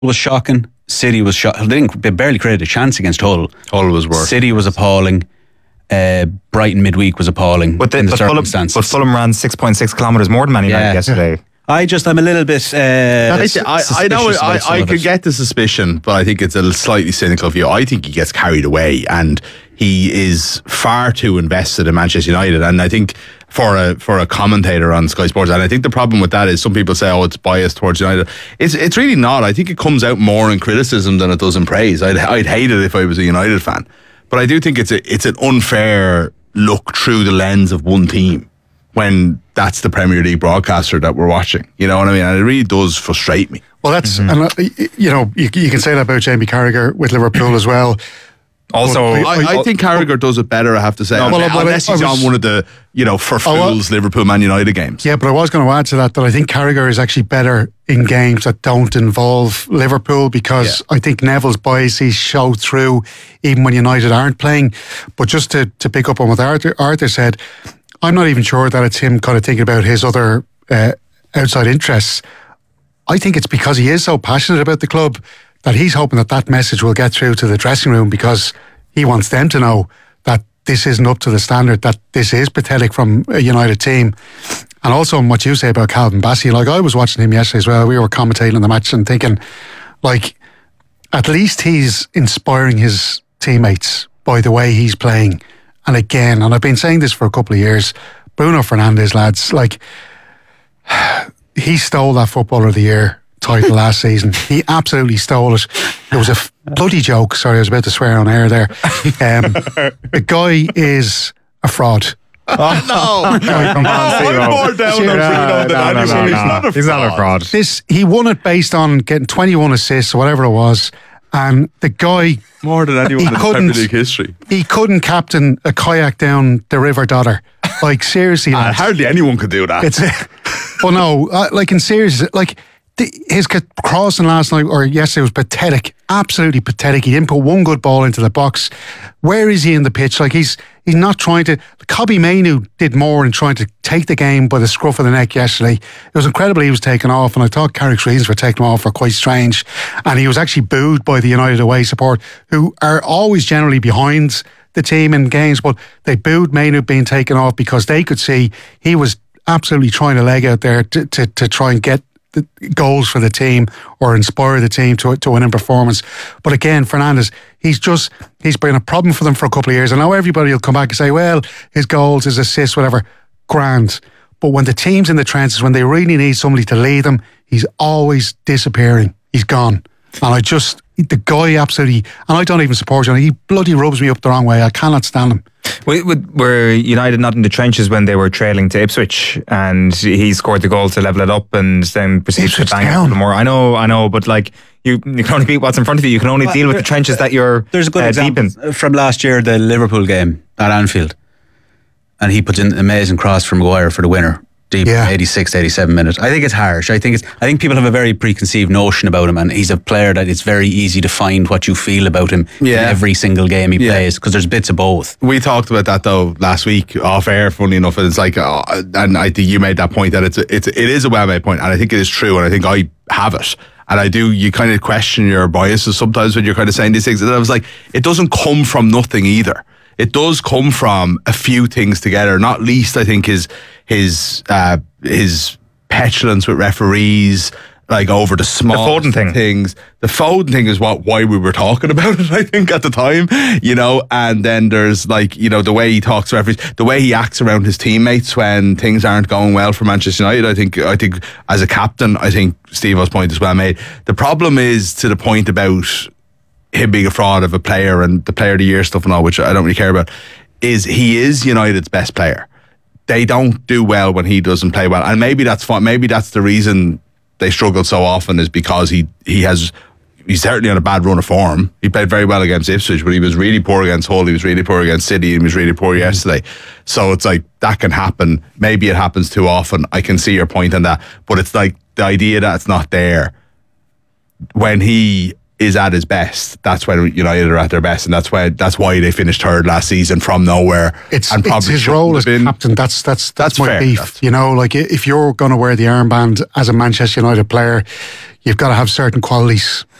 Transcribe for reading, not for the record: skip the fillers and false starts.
was shocking. City was shocking. They barely created a chance against Hull. Hull was worse. City was appalling. Brighton midweek was appalling in the circumstances. But Fulham ran 6.6 kilometres more than Man United yesterday. I'm a little bit. I know I could get the suspicion, but I think it's a slightly cynical view. I think he gets carried away, and he is far too invested in Manchester United. And I think for a commentator on Sky Sports, and I think the problem with that is some people say, "Oh, it's biased towards United." It's really not. I think it comes out more in criticism than it does in praise. I'd hate it if I was a United fan, but I do think it's an unfair look through the lens of one team when that's the Premier League broadcaster that we're watching. You know what I mean? And it really does frustrate me. Well, that's, and you can say that about Jamie Carragher with Liverpool as well. Also, I think Carragher does it better, I have to say. Unless he's on one of the, for fools Liverpool Man United games. Yeah, but I was going to add to that I think Carragher is actually better in games that don't involve Liverpool, because I think Neville's biases show through even when United aren't playing. But just to pick up on what Arthur said, I'm not even sure that it's him kind of thinking about his other outside interests. I think it's because he is so passionate about the club that he's hoping that message will get through to the dressing room, because he wants them to know that this isn't up to the standard, that this is pathetic from a United team. And also on what you say about Calvin Bassey, I was watching him yesterday as well. We were commentating on the match and thinking, at least he's inspiring his teammates by the way he's playing. And again, and I've been saying this for a couple of years, Bruno Fernandes, lads, he stole that Footballer of the Year title last season. He absolutely stole it. It was a bloody joke. Sorry, I was about to swear on air there. The guy is a fraud. Oh, no. I'm more down on Bruno than anyone. He's not a fraud. He won it based on getting 21 assists or whatever it was. And the guy, more than anyone in Premier League history, he couldn't captain a kayak down the River Dodder. Seriously, hardly anyone could do that. In serious, his crossing last night or yesterday was pathetic, absolutely pathetic. He didn't put one good ball into the box. Where is he in the pitch? He's not trying to. Kobbie Mainoo did more in trying to take the game by the scruff of the neck yesterday. It was incredible he was taken off, and I thought Carrick's reasons for taking him off were quite strange. And he was actually booed by the United away support, who are always generally behind the team in games, but they booed Mainoo being taken off because they could see he was absolutely trying to leg out there to try and get the goals for the team or inspire the team to win in performance. But again, Fernandes, he's been a problem for them for a couple of years. I know everybody will come back and say, well, his goals, his assists, whatever, grand. But when the team's in the trenches, when they really need somebody to lead them, he's always disappearing. He's gone. And the guy absolutely, and I don't even support him, he bloody rubs me up the wrong way. I cannot stand him. Were United not in the trenches when they were trailing to Ipswich, and he scored the goal to level it up and then proceeded to bang it a little more? I know, but you can only beat what's in front of you. You can only deal with the trenches that you're There's a good example deep in. From last year, the Liverpool game at Anfield, and he puts in an amazing cross from Maguire for the winner. Deep, 86, 87 minutes. I think it's harsh. I think people have a very preconceived notion about him, and he's a player that it's very easy to find what you feel about him in every single game he plays, because there's bits of both. We talked about that though last week off air, funny enough, and it's and I think you made that point that it is a well made point, and I think it is true, and I think I have it. And you kind of question your biases sometimes when you're kind of saying these things. And I was like, it doesn't come from nothing either. It does come from a few things together, not least, I think, his petulance with referees, over the small things. The Foden thing is why we were talking about it, I think, at the time, and then there's the way he talks to referees, the way he acts around his teammates when things aren't going well for Manchester United. I think as a captain, I think Steve-O's point is well made. The problem is to the point about him being a fraud of a player and the player of the year stuff and all, which I don't really care about, is he is United's best player. They don't do well when he doesn't play well, and maybe that's fine. Maybe that's the reason they struggle so often, is because he's certainly on a bad run of form. He played very well against Ipswich, but he was really poor against Hull, he was really poor against City, and he was really poor yesterday. So it's that can happen. Maybe it happens too often. I can see your point on that, but it's the idea that it's not there when he is at his best, that's when United are at their best, and that's why they finished third last season from nowhere. It's his role as captain. That's my fair, beef. Like if you're going to wear the armband as a Manchester United player, you've got to have certain qualities.